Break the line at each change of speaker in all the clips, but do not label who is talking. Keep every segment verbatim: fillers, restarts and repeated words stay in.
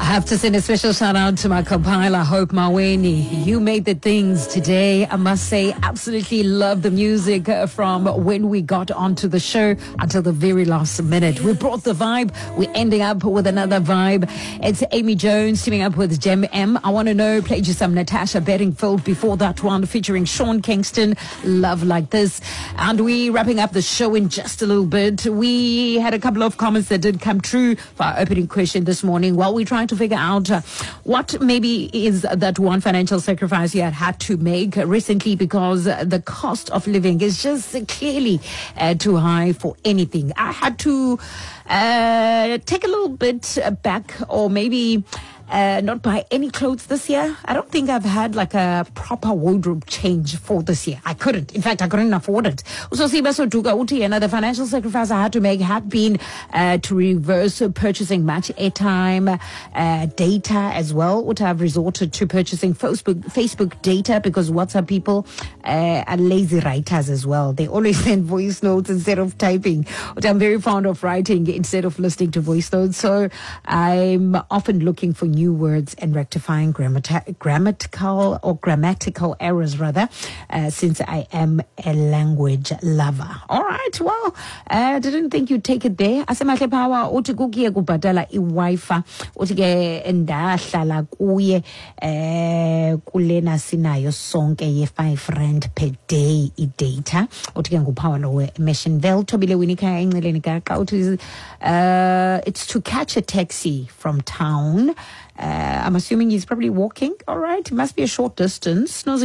have to send a special shout out to my compiler, Hope Maweni. You made the things today. I must say, absolutely love the music from when we got onto the show until the very last minute. We brought the vibe. We're ending up with another vibe. It's Amy Jones teaming up with Gem M. I Want to Know played you some Natasha Bedingfield before that one, featuring Sean Kingston. Love Like This. And we wrapping up the show in just a little bit. We had a couple of comments that did come true for our opening question this morning. While we're trying to figure out uh, what maybe is that one financial sacrifice you had had to make recently, because uh, the cost of living is just uh, clearly uh, too high for anything. I had to uh, take a little bit uh, back, or maybe Uh, not buy any clothes this year. I don't think I've had like a proper wardrobe change for this year. I couldn't. In fact, I couldn't afford it. So, the financial sacrifice I had to make had been uh, to reverse purchasing much airtime, uh, data as well. What I've resorted to purchasing Facebook Facebook data, because WhatsApp people uh, are lazy writers as well. They always send voice notes instead of typing. But I'm very fond of writing instead of listening to voice notes. So I'm often looking for new words and rectifying grammata- grammatical or grammatical errors rather, uh, since I am a language lover. All right, well, I uh, didn't think you'd take it there. Asemahle Power uthi kukiye kubhadala iWi-Fi, uthi ke ndahlala kuye eh kulena sinayo sonke ye five rand per day idata. Uthi ke nguPower lo Mashinville Thobile Winika enceleni gaqa uthi uh it's to catch a taxi from town. Uh, I'm assuming he's probably walking. All right. It must be a short distance. Not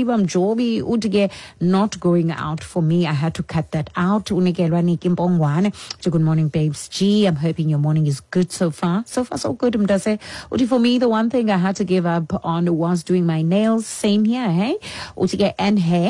going out for me. I had to cut that out. Good morning, babes. G, I'm hoping your morning is good so far. So far, so good. For me, the one thing I had to give up on was doing my nails. Same here, hey? And hair.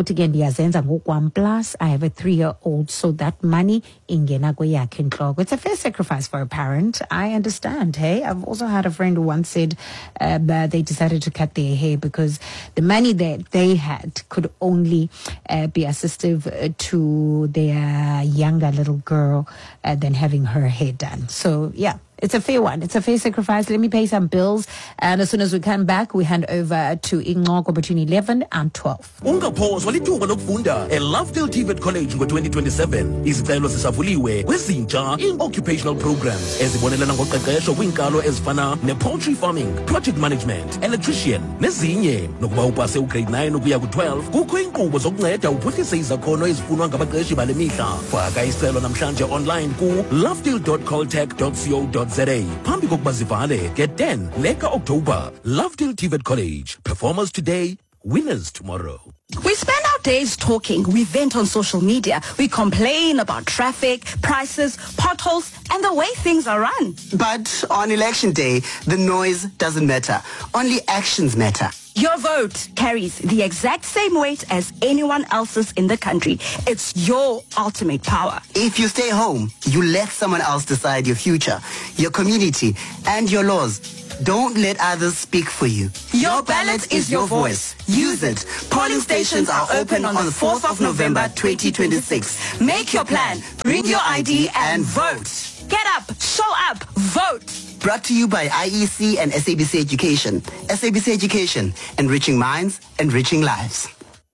Plus, I have a three-year-old, so that money it's a fair sacrifice for a parent. I understand, hey? I've also had a friend who once said uh, they decided to cut their hair because the money that they had could only uh, be assistive uh, to their younger little girl uh, than having her hair done. So, yeah. It's a fair one. It's a fair sacrifice. Let me pay some bills. And as soon as we come back, we hand over to Ingoko between eleven and twelve.
Ungaphoswa lithuba lokufunda eLovedale T V E T College ngo twenty twenty-seven. Izicelo zisavuliwe kwezintsha in-occupational programs ezibonelana ngoqeqesho kwinkalo ezifana ne-poultry farming, project management, electrician nezinye. Nokuba upase ugrade nine ukuya ku-twelve, kukho inkqubo zokunceda uphuhlise izakhono ezifunwa ngabaqeqeshi bale mihla. Faka isicelo namhlanje online ku lovedale dot coltech dot co dot za. Phambi kokuba zivale, get ten leka October. Lovedale T V E T College. Performers today, winners tomorrow.
We spend our days talking, we vent on social media, we complain about traffic, prices, potholes, and the way things are run.
But on election day, the noise doesn't matter. Only actions matter.
Your vote carries the exact same weight as anyone else's in the country. It's your ultimate power.
If you stay home, you let someone else decide your future, your community, and your laws. Don't let others speak for you.
Your, your ballot is your voice. Use it. Polling stations are open on the fourth of November twenty twenty-six. Make your plan, bring your I D, and vote. Get up, show up, vote.
Brought to you by I E C and S A B C Education. S A B C Education, enriching minds, enriching lives.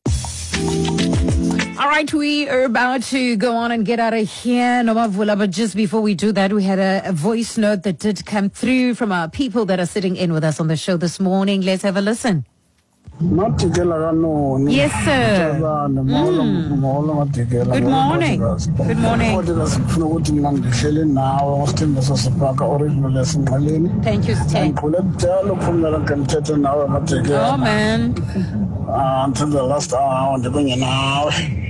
All right, we are about to go on and get out of here, Nomavula, but just before we do that, we had a, a voice note that did come through from our people that are sitting in with us on the show this morning. Let's have a listen. Yes, sir. Mm. Good morning. Good morning. Thank you, Stan. Oh, man.
Until the last hour, now.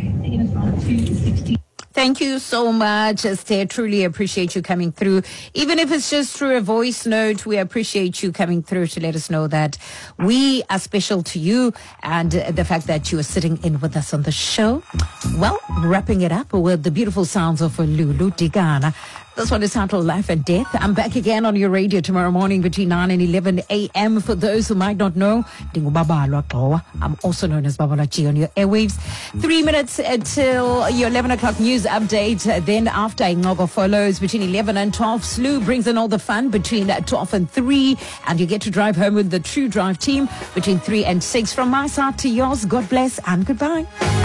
Thank you so much, Esther. Truly appreciate you coming through. Even if it's just through a voice note, we appreciate you coming through to let us know that we are special to you and the fact that you are sitting in with us on the show. Well, wrapping it up with the beautiful sounds of Lulu Dingana. This one is titled Life and Death. I'm back again on your radio tomorrow morning between nine and eleven a.m. For those who might not know, I'm also known as Babalachi on your airwaves. Three minutes until your eleven o'clock news update. Then after Ngogo follows between eleven and twelve. Slew brings in all the fun between twelve and three. And you get to drive home with the True Drive team between three and six. From my side to yours, God bless and goodbye.